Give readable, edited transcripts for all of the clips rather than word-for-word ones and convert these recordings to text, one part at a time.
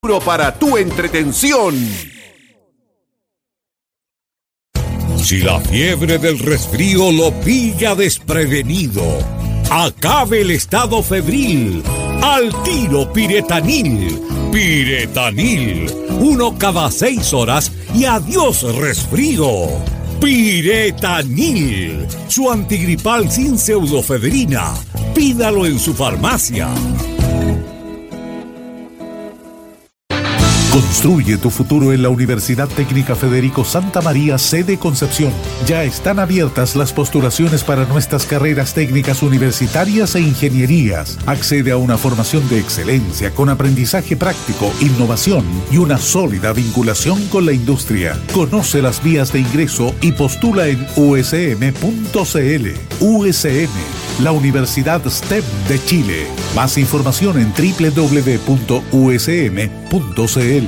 para tu entretención. Si la fiebre del resfrío lo pilla desprevenido, acabe el estado febril. Al tiro Piretanil. Piretanil. 1 cada 6 horas y adiós resfrío. Piretanil. Su antigripal sin pseudofedrina. Pídalo en su farmacia. Construye tu futuro en la Universidad Técnica Federico Santa María, sede Concepción. Ya están abiertas las postulaciones para nuestras carreras técnicas universitarias e ingenierías. Accede a una formación de excelencia con aprendizaje práctico, innovación y una sólida vinculación con la industria. Conoce las vías de ingreso y postula en usm.cl. USM, la Universidad STEM de Chile. Más información en www.usm.cl.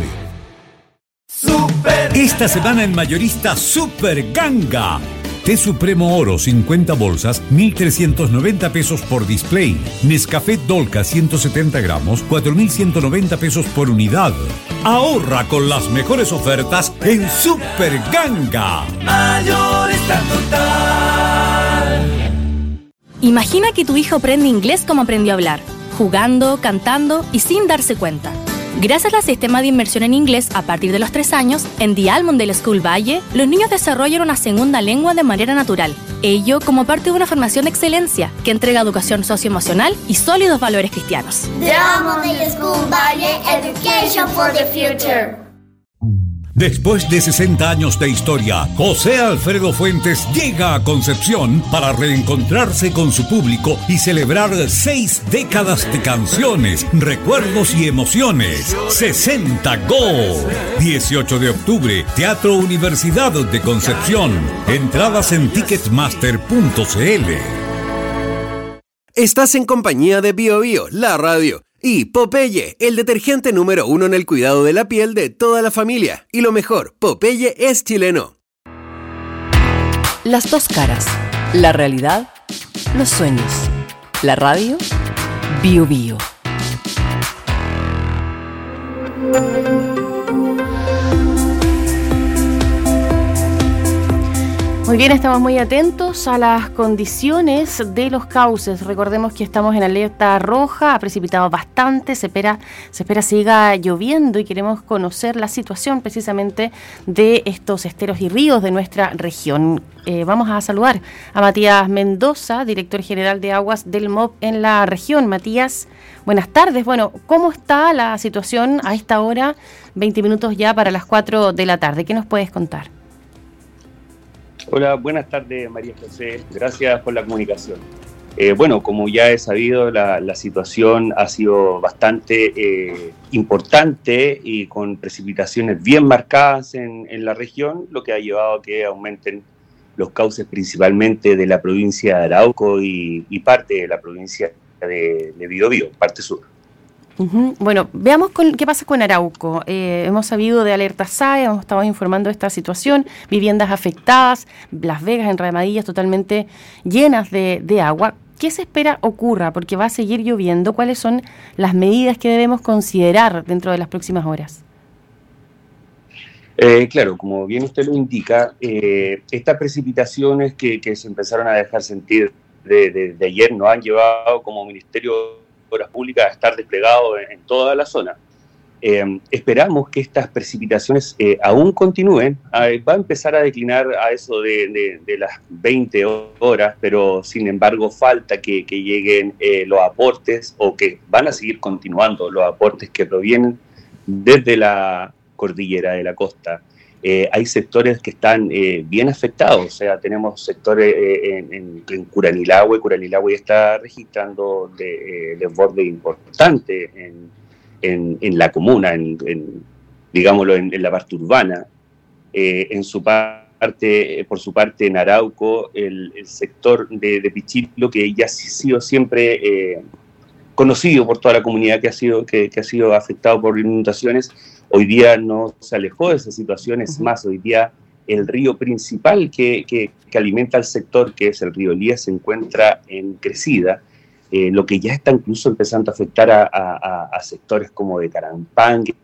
Esta semana en Mayorista Super Ganga. Té Supremo Oro 50 bolsas, 1.390 pesos por display. Nescafé Dolca 170 gramos, 4.190 pesos por unidad. Ahorra con las mejores ofertas en Super Ganga. Mayorista total. Imagina que tu hijo aprende inglés como aprendió a hablar, jugando, cantando y sin darse cuenta. Gracias al sistema de inmersión en inglés a partir de los 3 años, en The Almondale School Valle, los niños desarrollan una segunda lengua de manera natural. Ello como parte de una formación de excelencia que entrega educación socioemocional y sólidos valores cristianos. The Almondale School Valle, Education for the Future. Después de 60 años de historia, José Alfredo Fuentes llega a Concepción para reencontrarse con su público y celebrar 6 décadas de canciones, recuerdos y emociones. 60 Go. 18 de octubre, Teatro Universidad de Concepción. Entradas en ticketmaster.cl. Estás en compañía de Bio Bio, la radio. Y Popeye, el detergente número 1 en el cuidado de la piel de toda la familia. Y lo mejor, Popeye es chileno. Las dos caras. La realidad, los sueños. La radio, Bio Bio. Muy bien, estamos muy atentos a las condiciones de los cauces. Recordemos que estamos en alerta roja, ha precipitado bastante, se espera siga lloviendo y queremos conocer la situación precisamente de estos esteros y ríos de nuestra región. Vamos a saludar a Matías Mendoza, director general de Aguas del MOP en la región. Matías, buenas tardes. Bueno, ¿cómo está la situación a esta hora? 20 minutos ya para las 4 de la tarde. ¿Qué nos puedes contar? Hola, buenas tardes María José, gracias por la comunicación. Bueno, como ya he sabido, la situación ha sido bastante importante y con precipitaciones bien marcadas en la región, lo que ha llevado a que aumenten los cauces principalmente de la provincia de Arauco y parte de la provincia de Biobío, parte sur. Uh-huh. Bueno, veamos qué pasa con Arauco. Hemos sabido de alerta SAE, hemos estado informando de esta situación, viviendas afectadas, Las Vegas, Enramadillas totalmente llenas de agua. ¿Qué se espera ocurra? Porque va a seguir lloviendo. ¿Cuáles son las medidas que debemos considerar dentro de las próximas horas? Claro, como bien usted lo indica, estas precipitaciones que se empezaron a dejar sentir de ayer nos han llevado como Ministerio Obras Públicas a estar desplegado en toda la zona. Esperamos que estas precipitaciones aún continúen. Va a empezar a declinar a eso de las 20 horas, pero sin embargo falta que lleguen los aportes, o que van a seguir continuando los aportes que provienen desde la cordillera de la costa. Hay sectores que están bien afectados, o sea, tenemos sectores en Curanilahue. Curanilahue está registrando desbordes importantes en la comuna, digámoslo, en la parte urbana. Por su parte, en Arauco, el sector de Pichillo, que ya ha sido siempre conocido por toda la comunidad que ha sido afectado por inundaciones, hoy día no se alejó de esa situación. Es más, hoy día el río principal que alimenta al sector, que es el río Elías, se encuentra en crecida, lo que ya está incluso empezando a afectar a sectores como de Carampán, que